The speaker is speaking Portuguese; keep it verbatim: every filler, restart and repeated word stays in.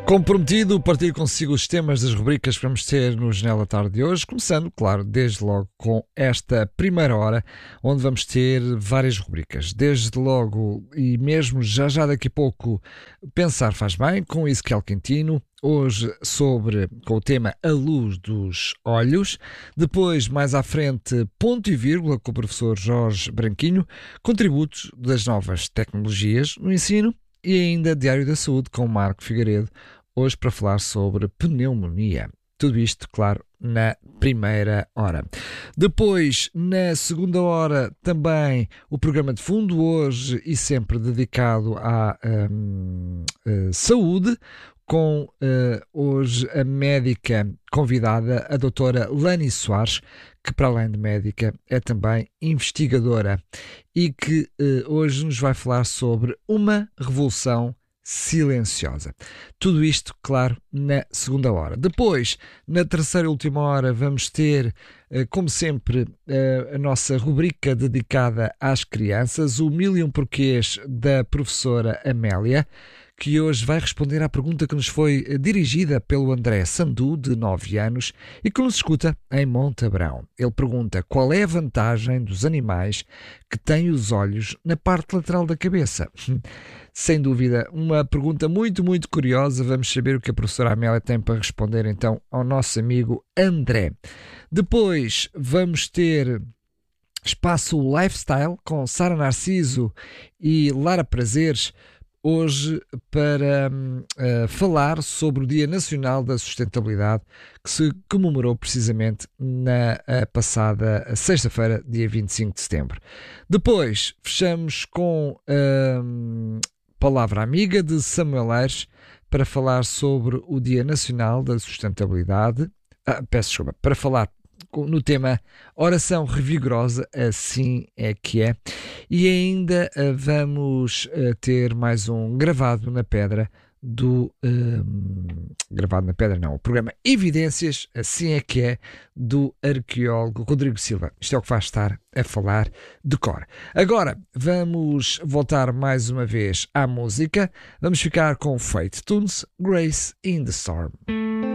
Como prometido, partilho consigo os temas das rubricas que vamos ter no Janela Tarde de hoje, começando, claro, desde logo com esta primeira hora, onde vamos ter várias rubricas. Desde logo, e mesmo já já daqui a pouco, Pensar Faz Bem, com Ezequiel Quintino, hoje sobre, com o tema A Luz dos Olhos. Depois, mais à frente, Ponto e Vírgula, com o professor Jorge Branquinho, contributos das novas tecnologias no ensino. E ainda Diário da Saúde com Marco Figueiredo, hoje para falar sobre pneumonia. Tudo isto, claro, na primeira hora. Depois, na segunda hora, também o programa de fundo, hoje e sempre dedicado à hum, uh, saúde, com uh, hoje a médica convidada, a doutora Lani Soares, que para além de médica é também investigadora e que uh, hoje nos vai falar sobre uma revolução silenciosa. Tudo isto, claro, na segunda hora. Depois, na terceira e última hora, vamos ter, uh, como sempre, uh, a nossa rubrica dedicada às crianças, o Mil e um Porquês da professora Amélia, que hoje vai responder à pergunta que nos foi dirigida pelo André Sandu, de nove anos, e que nos escuta em Montabrão. Ele pergunta qual é a vantagem dos animais que têm os olhos na parte lateral da cabeça. Sem dúvida, uma pergunta muito, muito curiosa. Vamos saber o que a professora Amélia tem para responder então ao nosso amigo André. Depois vamos ter Espaço Lifestyle com Sara Narciso e Lara Prazeres, hoje para uh, falar sobre o Dia Nacional da Sustentabilidade, que se comemorou precisamente na uh, passada sexta-feira, dia vinte e cinco de setembro. Depois fechamos com uh, Palavra Amiga de Samuel Aires para falar sobre o Dia Nacional da Sustentabilidade. Ah, peço desculpa, para falar no tema Oração Revigorosa, assim é que é. E ainda uh, vamos uh, ter mais um Gravado na Pedra do... Uh, gravado na Pedra não, o programa Evidências, assim é que é, do arqueólogo Rodrigo Silva. Isto é o que vai estar a falar de cor. Agora, vamos voltar mais uma vez à música. Vamos ficar com Fate Tunes, Grace in the Storm.